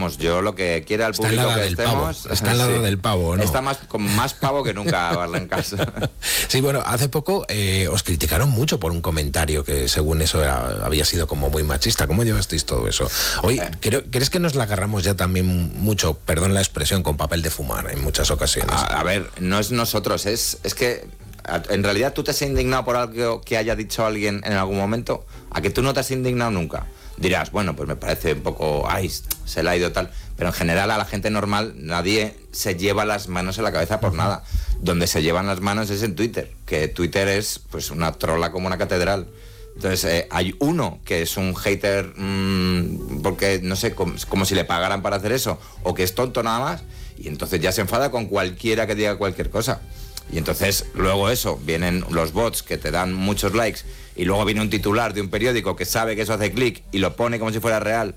vamos, yo lo que quiera el público que estemos... Está al lado del pavo, ¿no? Está con más pavo que nunca, Barlencas. Sí, bueno, hace poco os criticaron mucho por un comentario que según eso había sido como muy machista. ¿Cómo llevasteis todo eso? Oye, ¿crees que nos la agarramos ya también mucho, perdón la expresión, con papel de fumar en muchas ocasiones? A ver, no es nosotros, es que en realidad tú te has indignado por algo que haya dicho alguien en algún momento, a que tú no te has indignado nunca. Dirás, bueno, pues me parece un poco, se le ha ido tal, pero en general a la gente normal nadie se lleva las manos en la cabeza por nada. Donde se llevan las manos es en Twitter, que Twitter es pues una trola como una catedral. Entonces hay uno que es un hater porque no sé, como si le pagaran para hacer eso, o que es tonto nada más, y entonces ya se enfada con cualquiera que diga cualquier cosa. Y entonces luego eso, vienen los bots que te dan muchos likes, y luego viene un titular de un periódico que sabe que eso hace clic y lo pone como si fuera real.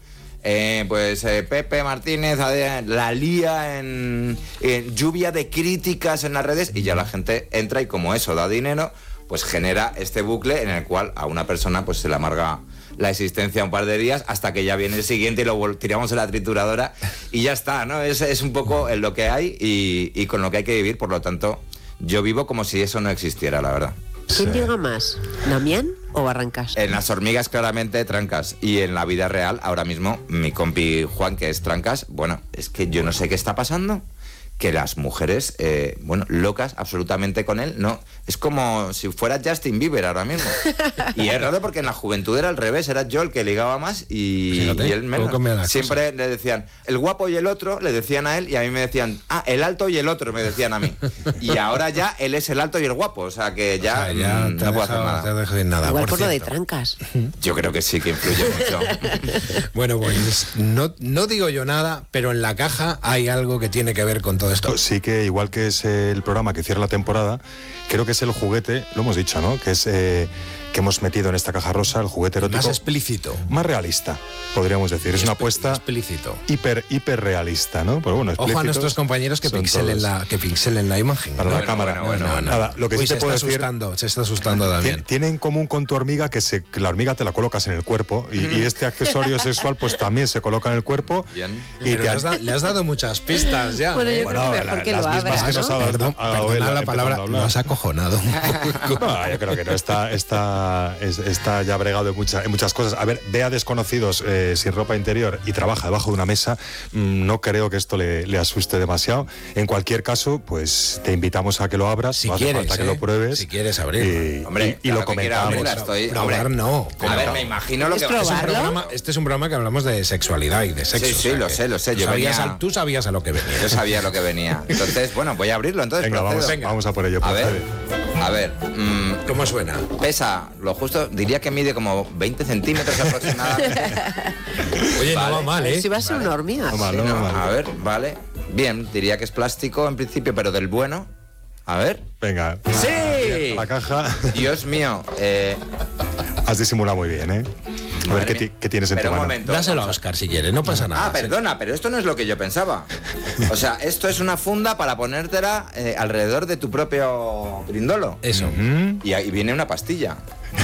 Pepe Martínez la lía en lluvia de críticas en las redes, y ya la gente entra y como eso da dinero, pues genera este bucle en el cual a una persona pues se le amarga la existencia un par de días hasta que ya viene el siguiente y lo tiramos en la trituradora y ya está, ¿no? Es un poco lo que hay y con lo que hay que vivir, por lo tanto yo vivo como si eso no existiera, la verdad. ¿Quién llega más, Damián o Barrancas? En las hormigas claramente Trancas, y en la vida real ahora mismo mi compi Juan, que es Trancas. Bueno, es que yo no sé qué está pasando, que las mujeres, locas absolutamente con él, no, es como si fuera Justin Bieber ahora mismo. Y es raro porque en la juventud era al revés, era yo el que ligaba más y él menos. Siempre le decían, el guapo y el otro, le decían a él, y a mí me decían, el alto y el otro, me decían a mí. Y ahora ya él es el alto y el guapo, o sea que ya, no puedo hacer nada. Igual por lo de Trancas. Yo creo que sí que influye mucho. Bueno, pues no digo yo nada, pero en la caja hay algo que tiene que ver con todo esto. Sí, que igual que es el programa que cierra la temporada, creo que es el juguete, lo hemos dicho, ¿no? Que es que hemos metido en esta caja rosa, el juguete erótico más explícito, más realista, podríamos decir. Es una apuesta explícito, hiper realista, ¿no? Pero bueno, ojo a nuestros compañeros que pixelen la imagen para la cámara. Nada, lo que sí te puedo decir, se está asustando también. Tiene en común con tu hormiga que la hormiga te la colocas en el cuerpo y este accesorio sexual pues también se coloca en el cuerpo. Bien. Y le has dado muchas pistas ya. Bueno, yo creo que mejor que lo abras, que nos ha dado, perdona la palabra, nos ha acojonado. No, yo creo que no está ya bregado en muchas cosas. A ver, ve a desconocidos sin ropa interior y trabaja debajo de una mesa, no creo que esto le asuste demasiado. En cualquier caso, pues te invitamos a que lo abras, si no quieres, hace falta que lo pruebes. Si quieres abrirlo. Y lo comentamos. Probar no. A ver, me imagino lo que este es un programa que hablamos de sexualidad y de sexo. Sí, lo sé. Tú sabías a lo que venía. Yo sabía lo que venía. Entonces, bueno, voy a abrirlo. Entonces, vamos a por ello. A ver. ¿Cómo suena? Pesa lo justo, diría que mide como 20 centímetros aproximadamente. Oye, no va mal, ¿eh? Si va a ser una hormiga. No mal. A ver, vale. Bien, diría que es plástico en principio, pero del bueno. A ver. Venga. ¡Sí! La caja. Dios mío. Has disimulado muy bien, ¿eh? A ver qué tienes en tu mano. Dáselo a Óscar si quieres, no pasa nada. Perdona, pero esto no es lo que yo pensaba. O sea, esto es una funda para ponértela alrededor de tu propio brindolo. Eso. Y ahí viene una pastilla.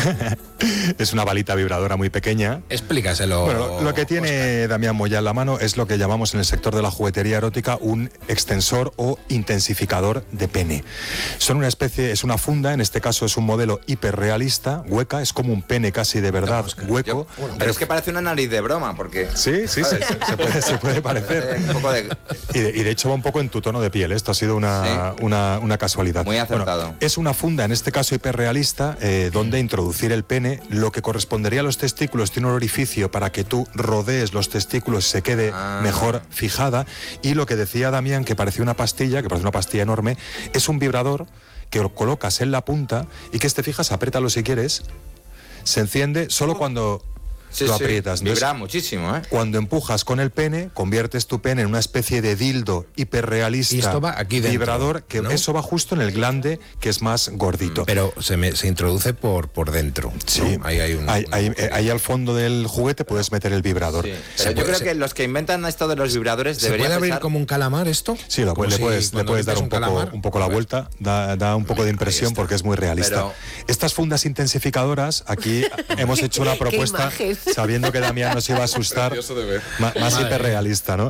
Es una balita vibradora muy pequeña. Explícaselo. Bueno, lo que tiene Óscar Damián Moya en la mano es lo que llamamos en el sector de la juguetería erótica un extensor o intensificador de pene. Son una especie, es una funda, en este caso es un modelo hiperrealista, hueca, es como un pene casi de verdad, hueco. Pero es que parece una nariz de broma, porque... Sí, se puede parecer. Y de hecho va un poco en tu tono de piel, esto ha sido una casualidad. Muy acertado. Bueno, es una funda, en este caso hiperrealista, donde introducir el pene, lo que correspondería a los testículos, tiene un orificio para que tú rodees los testículos y se quede mejor fijada, y lo que decía Damián, que parecía una pastilla, que parece una pastilla enorme, es un vibrador que lo colocas en la punta y que te fijas, apriétalo si quieres, se enciende solo cuando... lo aprietas. Sí, vibra muchísimo, ¿eh? Cuando empujas con el pene, conviertes tu pene en una especie de dildo hiperrealista. Y esto va aquí dentro, vibrador, que ¿no? Eso va justo en el glande, que es más gordito. Pero se introduce por dentro. Sí, ¿no? Ahí al fondo del juguete puedes meter el vibrador. Sí. Pero yo creo que los que inventan esto de los vibradores deberían... ¿Se puede abrir como un calamar esto? Sí, le puedes dar un poco la vuelta, da un poco de impresión porque es muy realista. Estas fundas intensificadoras, aquí hemos hecho una propuesta sabiendo que Damián nos iba a asustar, más hiperrealista, ¿no?